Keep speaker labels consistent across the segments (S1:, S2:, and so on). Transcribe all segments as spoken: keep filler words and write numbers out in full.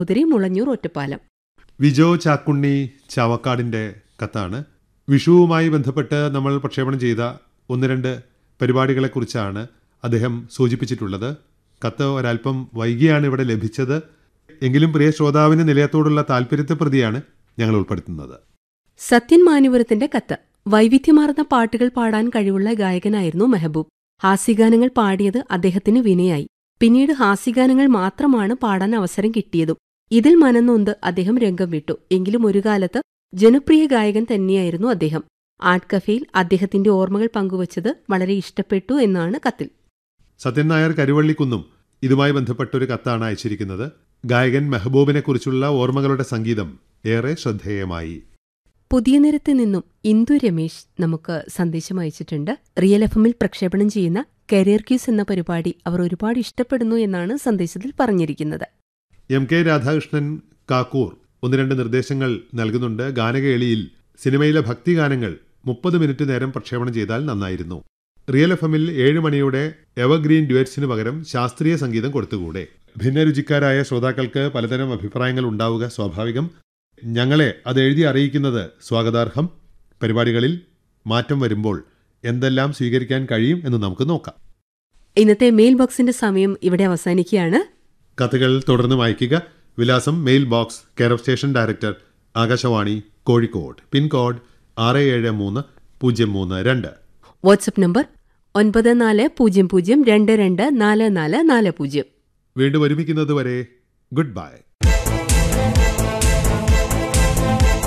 S1: ഉദരി മുളഞ്ഞൂർ ഒറ്റപ്പാലം.
S2: വിജോ ചാക്കുണ്ണി ചാവക്കാടിൻ്റെ കത്താണ്. വിഷുവുമായി ബന്ധപ്പെട്ട് നമ്മൾ പ്രക്ഷേപണം ചെയ്ത ഒന്ന് രണ്ട് പരിപാടികളെക്കുറിച്ചാണ് അദ്ദേഹം സൂചിപ്പിച്ചിട്ടുള്ളത്. കത്ത് ഒരല്പം വൈകിയാണ് ഇവിടെ ലഭിച്ചത്. എങ്കിലും പ്രിയ ശ്രോതാവിന് നിലയത്തോടുള്ള താല്പര്യത്തെ പ്രതിയാണ് ഞങ്ങൾ ഉൾപ്പെടുത്തുന്നത്.
S1: സത്യൻ മാനുപുരത്തിന്റെ കത്ത്. വൈവിധ്യമാർന്ന പാട്ടുകൾ പാടാൻ കഴിവുള്ള ഗായകനായിരുന്നു മെഹബൂബ്. ഹാസ്യഗാനങ്ങൾ പാടിയത് അദ്ദേഹത്തിന് വിനയായി. പിന്നീട് ഹാസ്യഗാനങ്ങൾ മാത്രമാണ് പാടാൻ അവസരം കിട്ടിയതും. ഇതിൽ മനംനൊന്ത് അദ്ദേഹം രംഗം വിട്ടു. എങ്കിലും ഒരു കാലത്ത് ജനപ്രിയ ഗായകൻ തന്നെയായിരുന്നു അദ്ദേഹം. ആർട്ട് കഫേയിൽ അദ്ദേഹത്തിന്റെ ഓർമ്മകൾ പങ്കുവച്ചത് വളരെ ഇഷ്ടപ്പെട്ടു എന്നാണ് കത്തിൽ.
S2: സത്യൻ നായർ കരുവള്ളിക്കുന്നും ഇതുമായി ബന്ധപ്പെട്ടൊരു കത്താണ് അയച്ചിരിക്കുന്നത്. ഗായകൻ മെഹബൂബിനെക്കുറിച്ചുള്ള ഓർമ്മകളുടെ സംഗീതം ഏറെ ശ്രദ്ധേയമായി.
S1: പുതിയ നിരത്തിൽ നിന്നും ഇന്ദു രമേശ് നമുക്ക് സന്ദേശം അയച്ചിട്ടുണ്ട്. റിയൽ എഫ് എമ്മിൽ പ്രക്ഷേപണം ചെയ്യുന്ന കരിയർ ക്യൂസ് എന്ന പരിപാടി അവർ ഒരുപാട് ഇഷ്ടപ്പെടുന്നു എന്നാണ് സന്ദേശത്തിൽ പറഞ്ഞിരിക്കുന്നത്.
S2: എം കെ രാധാകൃഷ്ണൻ കാക്കൂർ ഒന്ന് രണ്ട് നിർദ്ദേശങ്ങൾ നൽകുന്നുണ്ട്. ഗാനകേളിയിൽ സിനിമയിലെ ഭക്തിഗാനങ്ങൾ മുപ്പത് മിനിറ്റ് നേരം പ്രക്ഷേപണം ചെയ്താൽ നന്നായിരുന്നു. റിയൽ എഫ് എമ്മിൽ ഏഴ് മണിയുടെ എവർഗ്രീൻ ഡ്യുവറ്റ്സിന് പകരം ശാസ്ത്രീയ സംഗീതം കൊടുത്തുകൂടെ? ഭിന്നരുചിക്കാരായ ശ്രോതാക്കൾക്ക് പലതരം അഭിപ്രായങ്ങൾ ഉണ്ടാവുക സ്വാഭാവികം. ഞങ്ങളെ അത് എഴുതി അറിയിക്കുന്നത് സ്വാഗതാർഹം. പരിപാടികളിൽ മാറ്റം വരുമ്പോൾ എന്തെല്ലാം സ്വീകരിക്കാൻ കഴിയും എന്ന് നമുക്ക് നോക്കാം.
S1: ഇന്നത്തെ മെയിൽ ബോക്സിന്റെ സമയം ഇവിടെ അവസാനിക്കുകയാണ്.
S2: കത്തുകൾ തുടർന്ന് അയയ്ക്കുക. വിലാസം mail box, care of station director, Akashvani, Kozhikode. Pincode ആറ് ഏഴ് മൂന്ന് പൂജ്യം മൂന്ന് രണ്ട്.
S1: വാട്സ്ആപ്പ് നമ്പർ ഒൻപത് നാല് പൂജ്യം പൂജ്യം രണ്ട് രണ്ട് നാല് നാല് നാല് പൂജ്യം.
S2: വീണ്ടും ഒരുമിക്കുന്നതുവരെ ഗുഡ് ബൈ.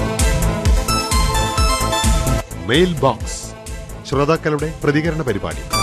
S2: മെയിൽ ബോക്സ്, ശ്രോതാക്കളുടെ പ്രതികരണ പരിപാടി.